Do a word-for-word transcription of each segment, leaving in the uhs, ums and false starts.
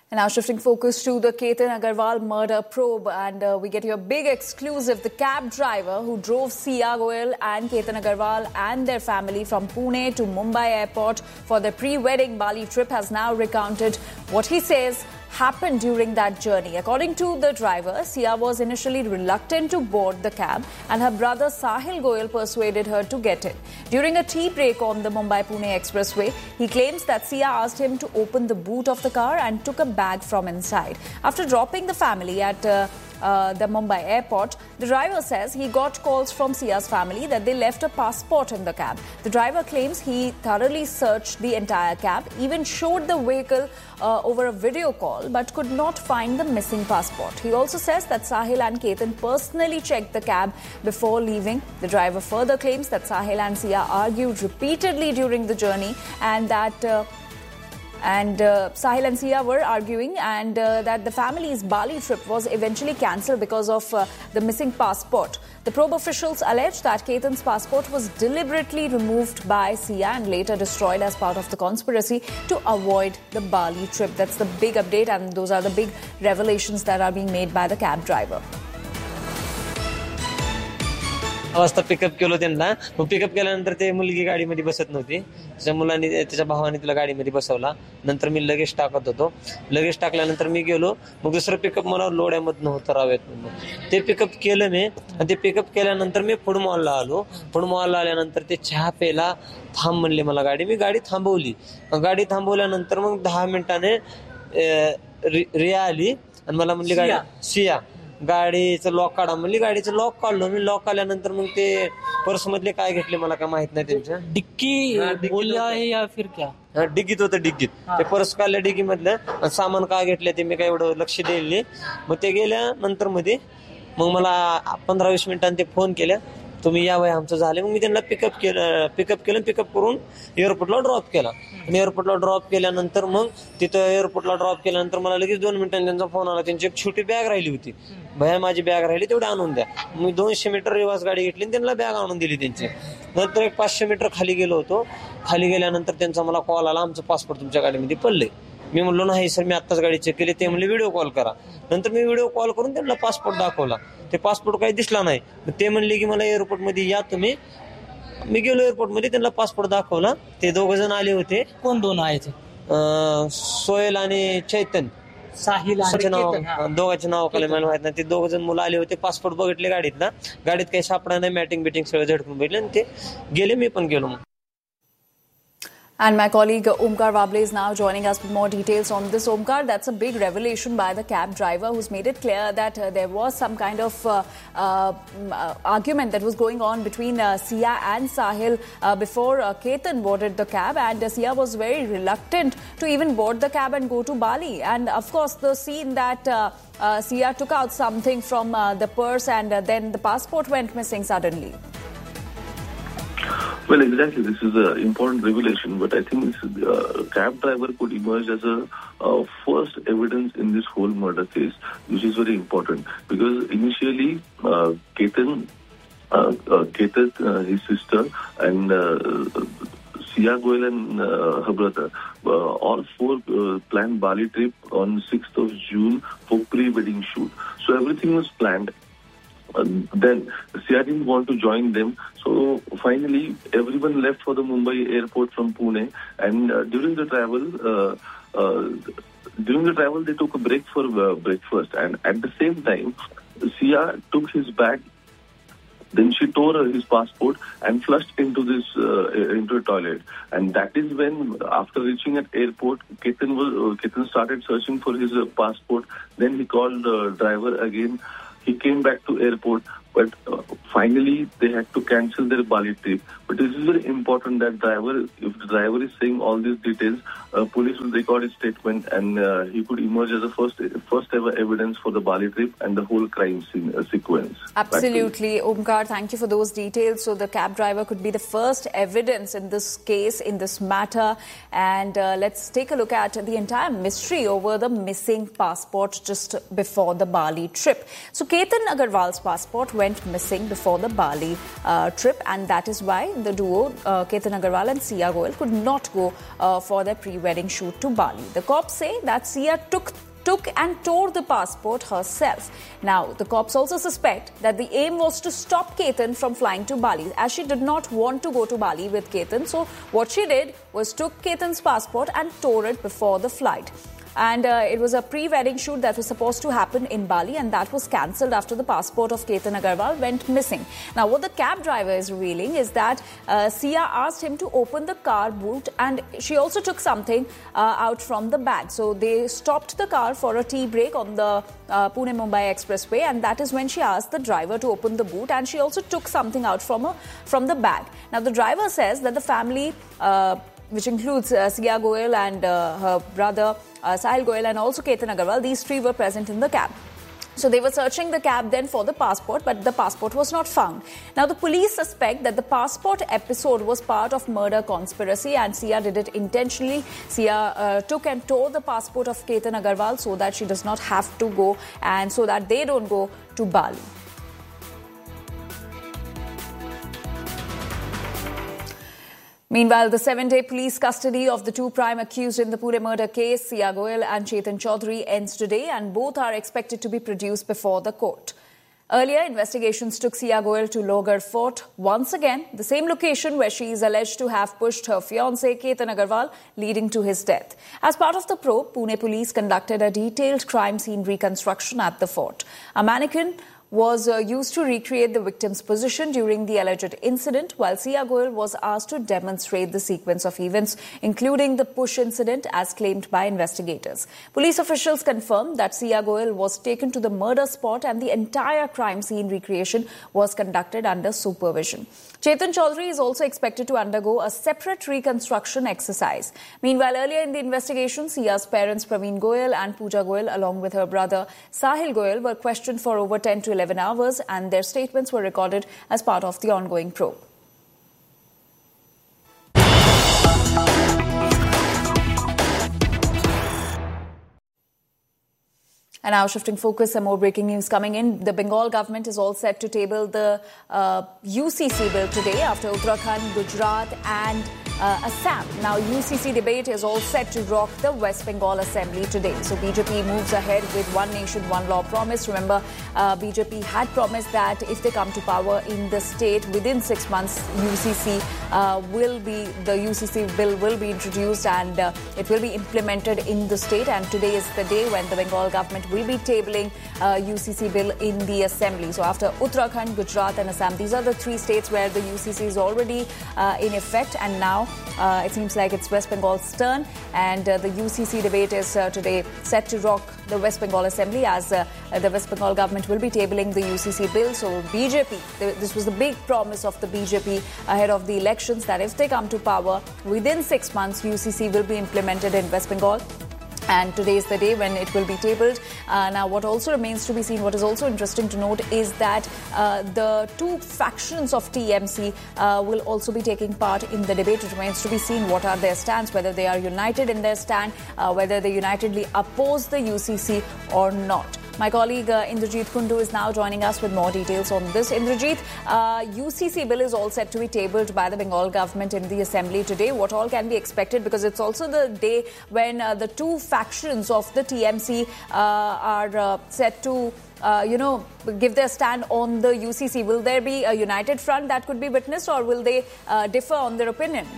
And now shifting focus to the Ketan Agarwal murder probe, and uh, we get your big exclusive. The cab driver who drove Sia Goyal and Ketan Agarwal and their family from Pune to Mumbai airport for their pre-wedding Bali trip has now recounted what he says happened during that journey. According to the driver, Sia was initially reluctant to board the cab and her brother Sahil Goyal persuaded her to get in. During a tea break on the Mumbai-Pune expressway, he claims that Sia asked him to open the boot of the car and took a bag from inside. After dropping the family at uh, Uh, the Mumbai airport, the driver says he got calls from Sia's family that they left a passport in the cab. The driver claims he thoroughly searched the entire cab, even showed the vehicle uh, over a video call, but could not find the missing passport. He also says that Sahil and Ketan personally checked the cab before leaving. The driver further claims that Sahil and Sia argued repeatedly during the journey and that uh, And uh, Sahil and Sia were arguing, and uh, that the family's Bali trip was eventually cancelled because of uh, the missing passport. The probe officials allege that Ketan's passport was deliberately removed by Sia and later destroyed as part of the conspiracy to avoid the Bali trip. That's the big update, and those are the big revelations that are being made by the cab driver. वाजता pickup केलं त्यांना. मग pickup केल्यानंतर ते मुलगी गाडीमध्ये बसत नव्हती. त्याच्या मुलांनी त्याच्या भावाने तिला गाडीमध्ये बसवला. नंतर मी लगेच टाकत होतो. लगेच टाकल्यानंतर मी गेलो. मग दुसरं पिकअप मला लोड्यामधनं उतरावेत म्हणून ते पिकअप केलं मी. आणि ते पिकअप केल्यानंतर मी फूड मॉलला आलो. फूड मॉलला आल्यानंतर ते चहा प्यायला थांब म्हणले मला गाडी. मी गाडी थांबवली. गाडी थांबवल्यानंतर मग दहा मिनिटाने रिया आली आणि मला म्हणली गाडी सिया गाडीचं लॉक काढा म्हणली. गाडीचं लॉक काढलो मी. लॉक काढल्यानंतर मग ते पर्स मधले काय घेतले मला काय माहित नाही. त्यांच्या डिक्की बोलले आहे या फिर क्या हा डिग्गीत होतं. डिग्गीत ते पर्स काढल्या डिग्गी मधलं. सामान काय घेतलं ते मी काय एवढं लक्ष द्यायला. मग ते गेल्यानंतर मध्ये मग मला पंधरा वीस मिनिटांनी ते फोन केल्या, तुम्ही या वय आमचं झाले. मग मी त्यांना पिकअप केलं पिकअप केलं पिकअप करून एअरपोर्टला ड्रॉप केला. आणि एअरपोर्टला ड्रॉप केल्यानंतर मग तिथं एअरपोर्टला ड्रॉप केल्यानंतर मला लगेच दोन मिनिटांनी त्यांचा फोन आला. त्यांची एक छोटी बॅग राहिली होती. भया माझी बॅग राहिली तेवढी आणून द्या. मी दोनशे मीटर रिवाज गाडी घेतली आणि त्यांना बॅग आणून दिली त्यांची. नंतर एक पाचशे मीटर खाली गेलो होतो. खाली गेल्यानंतर त्यांचा मला कॉल आला, आमचं पासपोर्ट तुमच्या गाडीमध्ये पडले. मी म्हणलो नाही सर मी आत्ताच गाडी चेक केली. ते म्हणले व्हिडिओ कॉल करा. नंतर मी व्हिडिओ कॉल करून त्यांना पासपोर्ट दाखवला. ते पासपोर्ट काही दिसला नाही. ते म्हणले की मला एअरपोर्ट मध्ये या तुम्ही. मी गेलो एअरपोर्ट मध्ये त्यांना पासपोर्ट दाखवला. ते दोघ जण आले होते. कोण दोन आहे सोहेल आणि चैतन्य. साहिल नाव दोघांचे नाव काय मला माहित नाही. ते दोघ जण मुलं आले होते. पासपोर्ट बघितले गाडीतला. गाडीत काही सापडा नाही. मॅटिंग बिटिंग सगळं झटकून बघितलं आणि ते गेले. मी पण गेलो. And my colleague Omkar Wable is now joining us with more details on this. Omkar, that's a big revelation by the cab driver who's made it clear that uh, there was some kind of uh, uh, argument that was going on between uh, Sia and Sahil uh, before uh, Ketan boarded the cab, and uh, Sia was very reluctant to even board the cab and go to Bali. And of course, the scene that uh, uh, Sia took out something from uh, the purse and uh, then the passport went missing suddenly. Well, exactly. This is an important revelation, but I think this is, uh, cab driver could emerge as a uh, first evidence in this whole murder case, which is very important because initially uh, Ketan, uh, uh, Ketan, uh, his sister, and uh, Sia Goyal and uh, her brother, uh, all four uh, planned Bali trip on sixth of June for pre-wedding shoot. So everything was planned. Uh, then Sia didn't want to join them, so finally everyone left for the Mumbai airport from Pune. And uh, during the travel, uh, uh, during the travel, they took a break for uh, breakfast. And at the same time, Sia took his bag. Then she tore his passport and flushed into this uh, into a toilet. And that is when, after reaching at airport, Ketan was uh, Ketan started searching for his uh, passport. Then he called the uh, driver again. He came back to airport, but uh, finally they had to cancel their Bali trip. But this is very important that driver, if the driver is saying all these details, uh, police will record his statement, and uh, he could emerge as a first first ever evidence for the Bali trip and the whole crime scene, uh, sequence. Absolutely, Omkar. Thank you for those details. So the cab driver could be the first evidence in this case, in this matter. And uh, let's take a look at the entire mystery over the missing passport just before the Bali trip. So Ketan Agarwal's passport went missing before the Bali uh, trip, and that is why the duo uh, Ketan Agarwal and Sia Goyal could not go uh, for their pre-wedding shoot to to Bali. The cops say that Sia took took and tore the passport herself. Now, the cops also suspect that the aim was to stop Ketan from flying to Bali, as she did not want to go to Bali with Ketan. So, what she did was took Ketan's passport and tore it before the flight. And uh, it was a pre-wedding shoot that was supposed to happen in Bali, and that was cancelled after the passport of Ketan Agarwal went missing. Now, what the cab driver is revealing is that uh, Sia asked him to open the car boot, and she also took something uh, out from the bag. So they stopped the car for a tea break on the uh, Pune-Mumbai Expressway, and that is when she asked the driver to open the boot, and she also took something out from a, from the bag. Now, the driver says that the family, uh, which includes uh, Sia Goel and uh, her brother uh, Sahil Goel and also Ketan Agarwal, these three were present in the cab. So they were searching the cab then for the passport, but the passport was not found. Now the police suspect that the passport episode was part of murder conspiracy, and Sia did it intentionally. Sia uh, took and tore the passport of Ketan Agarwal so that she does not have to go and so that they don't go to Bali. Meanwhile, the seven-day police custody of the two prime accused in the Pune murder case, Sia Goel and Chetan Chaudhary, ends today, and both are expected to be produced before the court. Earlier, investigations took Sia Goel to Lohgarh Fort, once again the same location where she is alleged to have pushed her fiancé Ketan Agarwal, leading to his death. As part of the probe, Pune police conducted a detailed crime scene reconstruction at the fort. A mannequin was uh, used to recreate the victim's position during the alleged incident, while Sia Goel was asked to demonstrate the sequence of events, including the push incident as claimed by investigators. Police officials confirmed that Sia Goel was taken to the murder spot and the entire crime scene recreation was conducted under supervision. Chetan Chaudhary is also expected to undergo a separate reconstruction exercise. Meanwhile, earlier in the investigation, Sia's parents Praveen Goel and Pooja Goel, along with her brother Sahil Goel, were questioned for over ten to eleven hours, and their statements were recorded as part of the ongoing probe. And now shifting focus, some more breaking news coming in. The Bengal government is all set to table the uh, U C C bill today after Uttarakhand, Gujarat and uh, Assam. Now U C C debate is all set to rock the West Bengal Assembly today. So B J P moves ahead with one nation, one law promise. Remember, uh, B J P had promised that if they come to power in the state within six months, U C C uh, will be, the U C C bill will be introduced and uh, it will be implemented in the state. And today is the day when the Bengal government will be tabling uh, U C C bill in the Assembly. So after Uttarakhand, Gujarat and Assam, these are the three states where the U C C is already uh, in effect, and now uh, it seems like it's West Bengal's turn, and uh, the U C C debate is uh, today set to rock the West Bengal Assembly as uh, the West Bengal government will be tabling the U C C bill. So B J P, this was the big promise of the B J P ahead of the elections, that if they come to power within six months, U C C will be implemented in West Bengal. And today is the day when it will be tabled. Uh, now, what also remains to be seen, what is also interesting to note, is that uh, the two factions of T M C uh, will also be taking part in the debate. It remains to be seen what are their stands, whether they are united in their stand, uh, whether they unitedly oppose the U C C or not. My colleague uh, Indrajit Kundu is now joining us with more details on this. Indrajit, uh, U C C bill is all set to be tabled by the Bengal government in the Assembly today. What all can be expected? Because it's also the day when uh, the two factions of the T M C uh, are uh, set to, uh, you know, give their stand on the U C C. Will there be a united front that could be witnessed, or will they uh, differ on their opinion?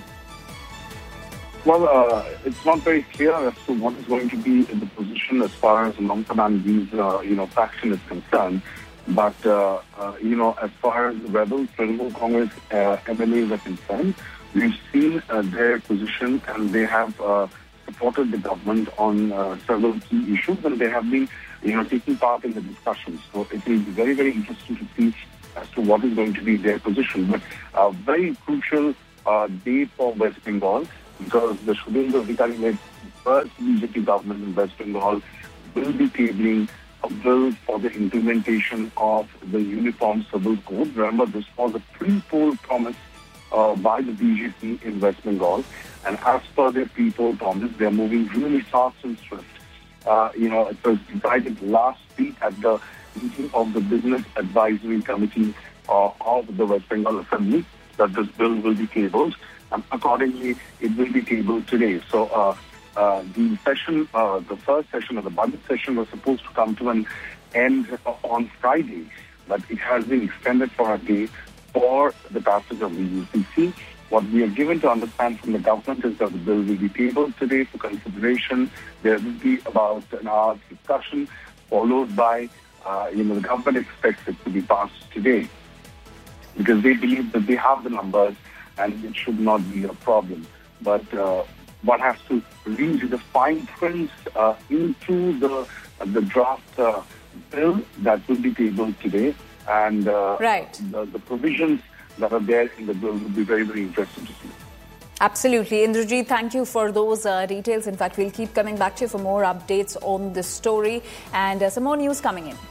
Well, uh, it's not very clear as to what is going to be in the position as far as Mamata Banerjee's, uh, you know, faction is concerned. But, uh, uh, you know, as far as the rebel Trinamool Congress uh, M L As are concerned, we've seen uh, their position, and they have uh, supported the government on uh, several key issues, and they have been, you know, taking part in the discussions. So it will be very, very interesting to see as to what is going to be their position. But a very crucial uh, day for West Bengal, because the Shubhendra Adhikari-led first B J P government in West Bengal will be tabling a bill for the implementation of the Uniform Civil Code. Remember, this was a pre-poll promise uh, by the B J P in West Bengal, and as per their pre-poll promise, they're moving really fast and swift. Uh, you know, it was decided last week at the meeting of the Business Advisory Committee uh, of the West Bengal Assembly that this bill will be tabled. And accordingly, it will be tabled today. So uh, uh, the session, uh, the first session of the budget session was supposed to come to an end on Friday, but it has been extended for a day for the passage of the U C C. What we are given to understand from the government is that the bill will be tabled today for consideration. There will be about an hour's discussion, followed by, uh, you know, the government expects it to be passed today because they believe that they have the numbers and it should not be a problem. But uh, one has to read the fine prints uh, into the uh, the draft uh, bill that will be tabled today, and uh, right. the, the provisions that are there in the bill will be very, very interesting to see. Absolutely. Indrajit, thank you for those uh, details. In fact, we'll keep coming back to you for more updates on this story and uh, some more news coming in.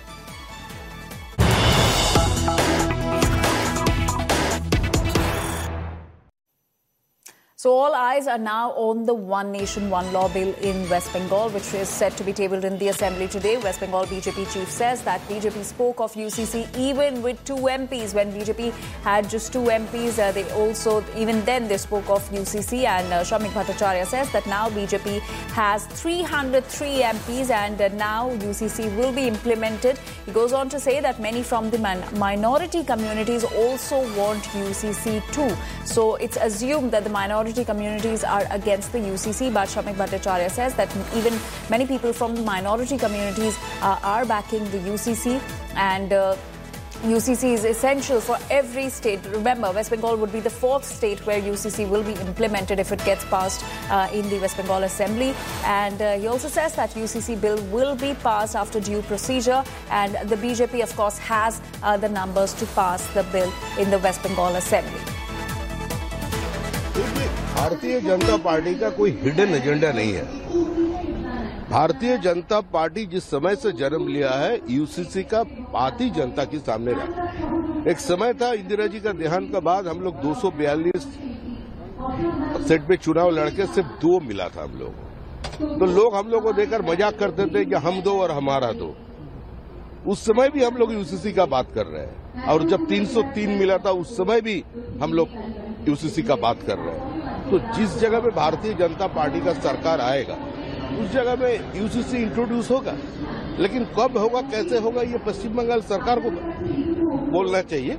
So all eyes are now on the One Nation, One Law bill in West Bengal, which is set to be tabled in the Assembly today. West Bengal B J P chief says that B J P spoke of U C C even with two M Ps. When B J P had just two M Ps, uh, they also, even then they spoke of U C C. And uh, Shramik Bhattacharya says that now B J P has three hundred three M Ps and uh, now U C C will be implemented. He goes on to say that many from the man- minority communities also want U C C too. So it's assumed that the minority communities are against the U C C, but Shramik Bhattacharya says that even many people from the minority communities uh, are backing the U C C, and uh, U C C is essential for every state. Remember, West Bengal would be the fourth state where U C C will be implemented if it gets passed uh, in the West Bengal Assembly. And uh, he also says that U C C bill will be passed after due procedure, and the B J P, of course, has uh, the numbers to pass the bill in the West Bengal Assembly. Bharatiya Janata party का कोई hidden agenda नहीं है। Bharatiya Janata party जिस समय से जन्म लिया है, यूसीसी का बात ही जनता के सामने रखा। एक समय था इंदिरा जी का देहांत के बाद हम लोग दो सौ बयालीस सीट पे चुनाव लड़के सिर्फ दो मिला था हम लोग, तो लोग हम लोग को देखकर मजाक करते थे कि हम दो और हमारा दो। उस समय भी हम लोग यूसीसी का बात कर रहे हैं, और जब तीन सौ तीन मिला था उस समय भी हम लोग यूसीसी का बात कर रहे हैं। तो जिस जगह में भारतीय जनता पार्टी का सरकार आएगा उस जगह में यूसीसी इंट्रोड्यूस होगा, लेकिन कब होगा, कैसे होगा, ये पश्चिम बंगाल सरकार को बोलना चाहिए।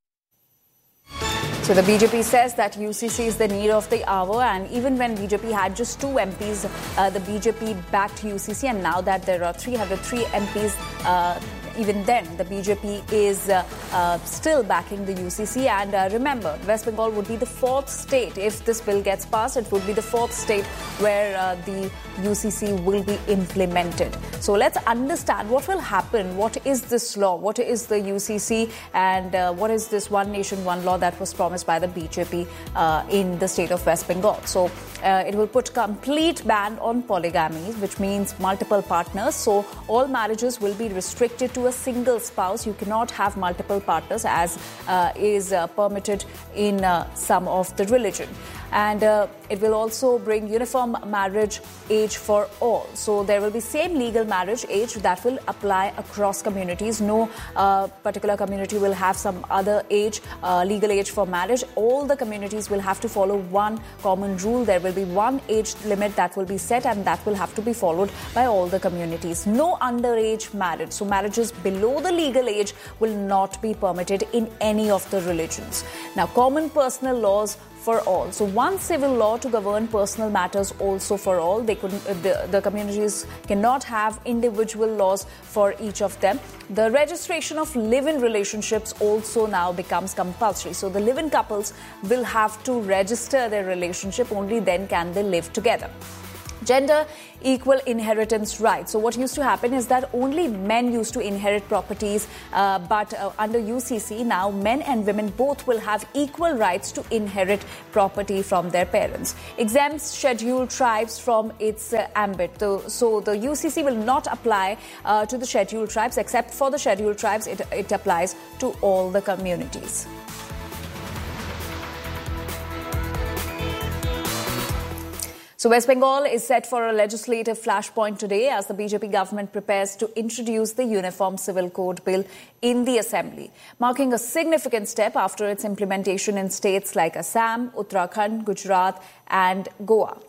So the B J P says that U C C is the need of the hour, and even when B J P had just two M Ps, uh, the B J P backed U C C, and now that there are three hundred three M Ps, uh, even then the B J P is uh, uh, still backing the U C C. And uh, remember, West Bengal would be the fourth state, if this bill gets passed, it would be the fourth state where uh, the U C C will be implemented. So let's understand what will happen. What is this law? What is the U C C? And uh, what is this One Nation, One Law that was promised by the B J P uh, in the state of West Bengal? So uh, it will put complete ban on polygamy, which means multiple partners. So all marriages will be restricted to a single spouse. You cannot have multiple partners, as uh, is uh, permitted in uh, some of the religion. And uh, it will also bring uniform marriage age for all. So there will be same legal marriage age that will apply across communities. No uh, particular community will have some other age, uh, legal age for marriage. All the communities will have to follow one common rule. There will be one age limit that will be set, and that will have to be followed by all the communities. No underage marriage. So marriages below the legal age will not be permitted in any of the religions. Now, common personal laws for all. So one civil law to govern personal matters also for all. They could, uh, the, the communities cannot have individual laws for each of them. The registration of live-in relationships also now becomes compulsory. So the live-in couples will have to register their relationship. Only then can they live together. Gender equal inheritance rights. So what used to happen is that only men used to inherit properties, uh, but uh, under U C C now men and women both will have equal rights to inherit property from their parents. Exempts scheduled tribes from its uh, ambit. So, so the U C C will not apply uh, to the scheduled tribes. Except for the scheduled tribes, it, it applies to all the communities. So West Bengal is set for a legislative flashpoint today as the B J P government prepares to introduce the Uniform Civil Code Bill in the Assembly, marking a significant step after its implementation in states like Assam, Uttarakhand, Gujarat and Goa.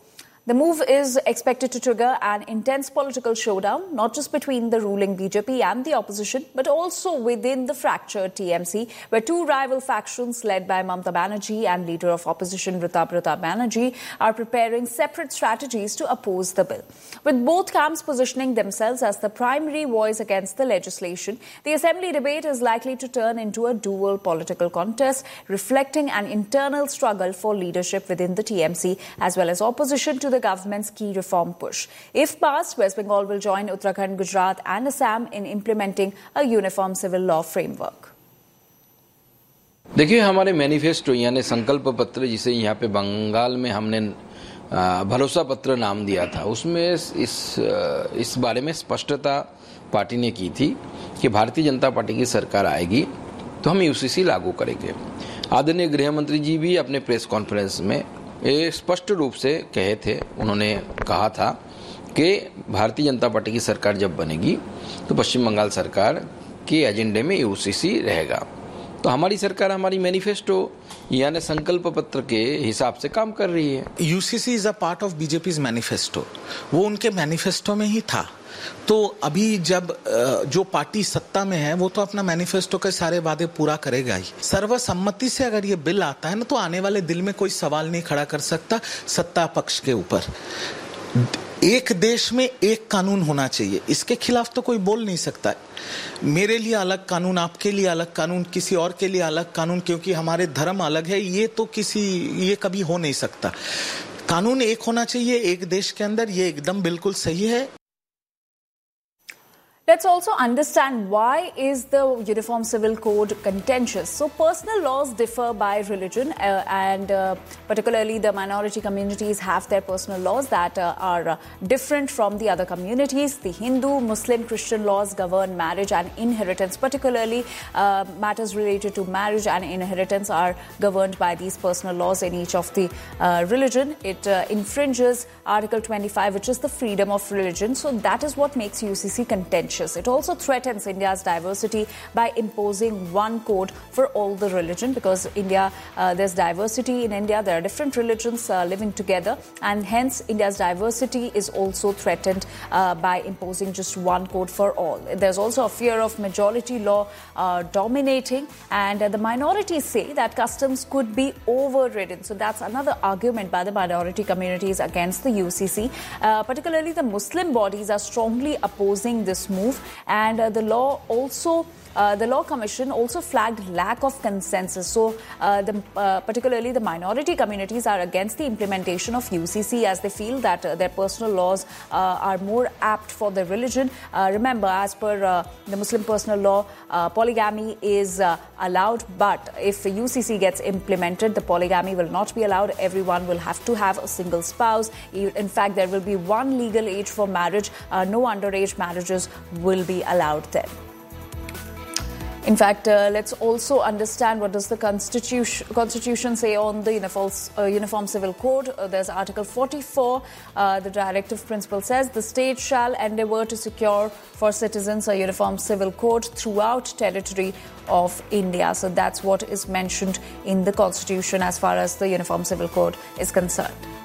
The move is expected to trigger an intense political showdown, not just between the ruling B J P and the opposition, but also within the fractured T M C, where two rival factions led by Mamata Banerjee and leader of opposition Pratap Banerjee are preparing separate strategies to oppose the bill. With both camps positioning themselves as the primary voice against the legislation, the assembly debate is likely to turn into a dual political contest, reflecting an internal struggle for leadership within the T M C, as well as opposition to the government's key reform push. If passed, West Bengal will join Uttarakhand, Gujarat and Assam in implementing a uniform civil law framework. देखिए, हमारे manifesto यानी संकल्प पत्र, जिसे यहाँ पे बंगाल में हमने भरोसा पत्र नाम दिया था, उसमें इस इस बारे में स्पष्टता पार्टी ने की थी कि भारतीय जनता पार्टी की सरकार आएगी तो हम यूसीसी लागू करेंगे। आदरणीय गृह मंत्री जी भी अपने प्रेस कॉन्फ्रेंस में ये स्पष्ट रूप से कहे थे। उन्होंने कहा था कि भारतीय जनता पार्टी की सरकार जब बनेगी तो पश्चिम बंगाल सरकार के एजेंडे में यूसीसी रहेगा। तो हमारी सरकार हमारी मैनिफेस्टो यानी संकल्प पत्र के हिसाब से काम कर रही है। UCC is a part of BJP's manifesto, वो उनके मैनिफेस्टो में ही था। तो अभी जब जो पार्टी सत्ता में है वो तो अपना मैनिफेस्टो के सारे वादे पूरा करेगा ही। सर्वसम्मति से अगर ये बिल आता है ना, तो आने वाले दिल में कोई सवाल नहीं खड़ा कर सकता सत्ता पक्ष के ऊपर। एक देश में एक कानून होना चाहिए, इसके खिलाफ तो कोई बोल नहीं सकता। मेरे लिए अलग कानून, आपके लिए अलग कानून, किसी और के लिए अलग कानून, क्योंकि हमारे धर्म अलग है, ये तो किसी ये कभी हो नहीं सकता। कानून एक होना चाहिए एक देश के अंदर, ये एकदम बिल्कुल सही है। Let's also understand why is the Uniform Civil Code contentious. So personal laws differ by religion uh, and uh, particularly the minority communities have their personal laws that uh, are uh, different from the other communities. The Hindu, Muslim, Christian laws govern marriage and inheritance. Particularly uh, matters related to marriage and inheritance are governed by these personal laws in each of the uh, religion. It uh, infringes Article twenty-five, which is the freedom of religion. So that is what makes U C C contentious. It also threatens India's diversity by imposing one code for all the religion, because India, uh, there's diversity in India. There are different religions uh, living together, and hence India's diversity is also threatened uh, by imposing just one code for all. There's also a fear of majority law uh, dominating, and uh, the minorities say that customs could be overridden. So that's another argument by the minority communities against the U C C. Uh, particularly the Muslim bodies are strongly opposing this move. And uh, the law also, uh, the Law Commission also flagged lack of consensus. So, uh, the, uh, particularly the minority communities are against the implementation of U C C, as they feel that uh, their personal laws uh, are more apt for their religion. Uh, remember, as per uh, the Muslim personal law, uh, polygamy is uh, allowed, but if U C C gets implemented, the polygamy will not be allowed. Everyone will have to have a single spouse. In fact, there will be one legal age for marriage. Uh, no underage marriages will be allowed then. In fact, uh, let's also understand what does the Constitution, Constitution say on the Uniform, uh, Uniform Civil Code. Uh, there's Article forty-four. Uh, the directive principle says the state shall endeavour to secure for citizens a uniform civil code throughout territory of India. So that's what is mentioned in the Constitution as far as the Uniform Civil Code is concerned.